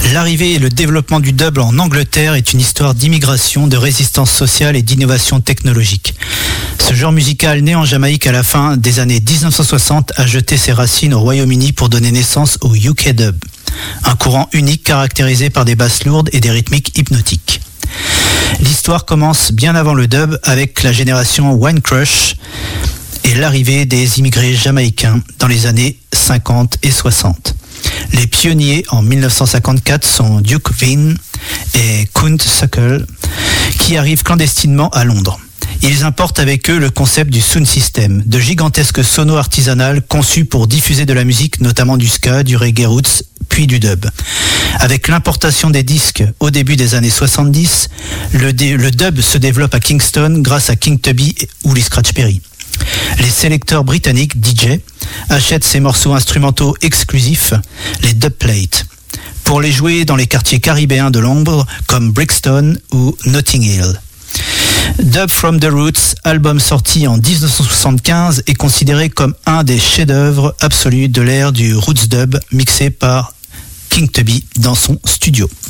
L'arrivée et le développement du dub en Angleterre est une histoire d'immigration, de résistance sociale et d'innovation technologique. Ce genre musical né en Jamaïque à la fin des années 1960 a jeté ses racines au Royaume-Uni pour donner naissance au UK dub, un courant unique caractérisé par des basses lourdes et des rythmiques hypnotiques. L'histoire commence bien avant le dub avec la génération Wine Crush et l'arrivée des immigrés jamaïcains dans les années 50 et 60. Les pionniers en 1954 sont Duke Vin et Count Suckle qui arrivent clandestinement à Londres. Ils importent avec eux le concept du sound system, de gigantesques sonos artisanales conçus pour diffuser de la musique, notamment du ska, du reggae roots, puis du dub. Avec l'importation des disques au début des années 70, le dub se développe à Kingston grâce à King Tubby ou les Scratch Perry. Les sélecteurs britanniques DJ achètent ces morceaux instrumentaux exclusifs, les dubplates, pour les jouer dans les quartiers caribéens de Londres comme Brixton ou Notting Hill. Dub from the Roots, album sorti en 1975, est considéré comme un des chefs-d'œuvre absolus de l'ère du roots dub mixé par King Tubby dans son studio.